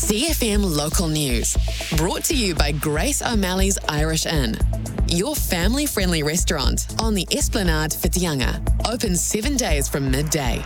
CFM Local News, brought to you by Grace O'Malley's Irish Inn, your family-friendly restaurant on the Esplanade Whitianga, open 7 days from midday.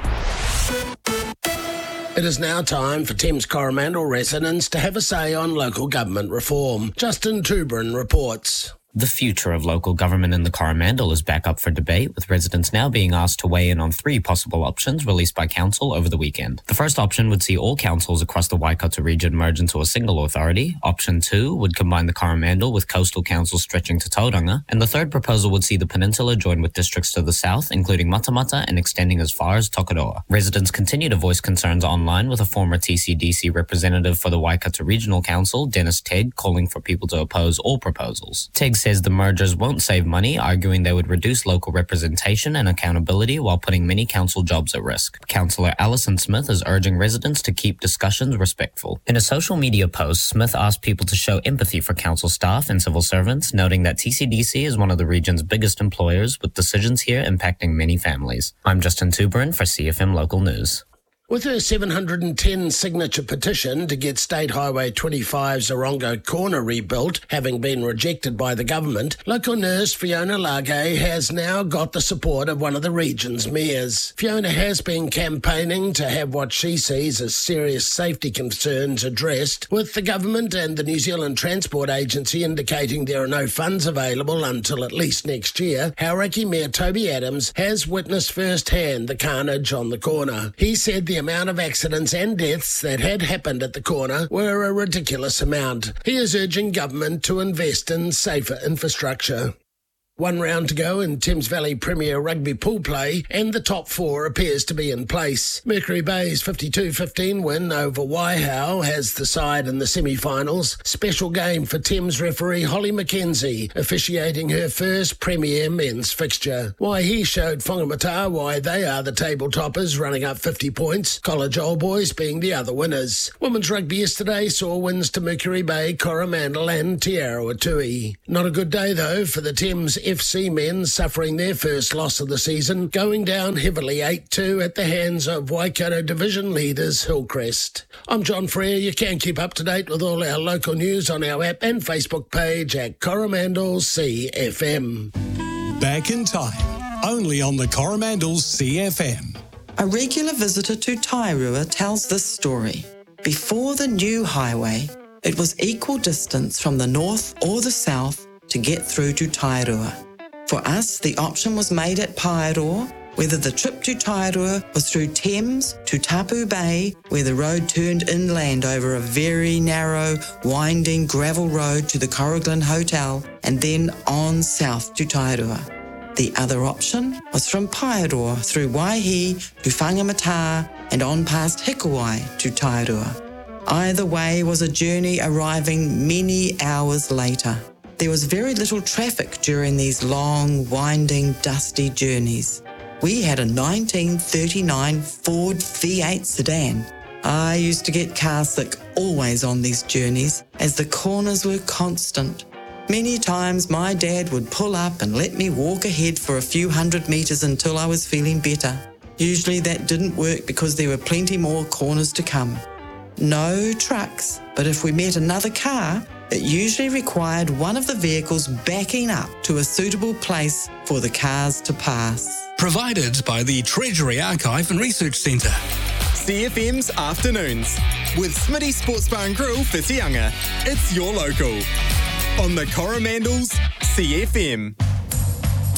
It is now time for Thames Coromandel residents to have a say on local government reform. Justin Tubrin reports. The future of local government in the Coromandel is back up for debate, with residents now being asked to weigh in on 3 possible options released by council over the weekend. The first option would see all councils across the Waikato region merge into a single authority. Option 2 would combine the Coromandel with coastal councils stretching to Tauranga. And the third proposal would see the peninsula join with districts to the south, including Matamata and extending as far as Tokoroa. Residents continue to voice concerns online, with a former TCDC representative for the Waikato Regional Council, Dennis Tegg, calling for people to oppose all proposals. Tegg says the mergers won't save money, arguing they would reduce local representation and accountability while putting many council jobs at risk. Councillor Alison Smith is urging residents to keep discussions respectful. In a social media post, Smith asked people to show empathy for council staff and civil servants, noting that TCDC is one of the region's biggest employers, with decisions here impacting many families. I'm Justin Tubrin for CFM Local News. With her 710 signature petition to get State Highway 25 Zorongo Corner rebuilt having been rejected by the government, local nurse Fiona Lage has now got the support of one of the region's mayors. Fiona has been campaigning to have what she sees as serious safety concerns addressed, with the government and the New Zealand Transport Agency indicating there are no funds available until at least next year. Hauraki Mayor Toby Adams has witnessed firsthand the carnage on the corner. He said the amount of accidents and deaths that had happened at the corner were a ridiculous amount. He is urging government to invest in safer infrastructure. 1 round to go in Thames Valley Premier Rugby pool play, and the top 4 appears to be in place. Mercury Bay's 52-15 win over Waihau has the side in the semi-finals. Special game for Thames referee Holly McKenzie, officiating her first Premier men's fixture. Waihi showed Whangamata why they are the table toppers, running up 50 points, College Old Boys being the other winners. Women's rugby yesterday saw wins to Mercury Bay, Coromandel and Te Aroha. Not a good day though for the Thames FC men, suffering their first loss of the season, going down heavily 8-2 at the hands of Waikato Division leaders Hillcrest. I'm John Frere. You can keep up to date with all our local news on our app and Facebook page at Coromandel CFM. Back in time, only on the Coromandel CFM. A regular visitor to Tairua tells this story. Before the new highway, it was equal distance from the north or the south to get through to Tairua. For us, the option was made at Paeroa, whether the trip to Tairua was through Thames to Tapu Bay, where the road turned inland over a very narrow, winding gravel road to the Corrigan Hotel, and then on south to Tairua. The other option was from Paeroa through Waihi to Whangamata and on past Hikuwai to Tairua. Either way was a journey arriving many hours later. There was very little traffic during these long, winding, dusty journeys. We had a 1939 Ford V8 sedan. I used to get car sick always on these journeys, as the corners were constant. Many times my dad would pull up and let me walk ahead for a few hundred metres until I was feeling better. Usually that didn't work because there were plenty more corners to come. No trucks, but if we met another car, it usually required one of the vehicles backing up to a suitable place for the cars to pass. Provided by the Treasury Archive and Research Centre. CFM's Afternoons with Smitty Sports Bar and Grill Whitianga. It's your local on the Coromandel's CFM.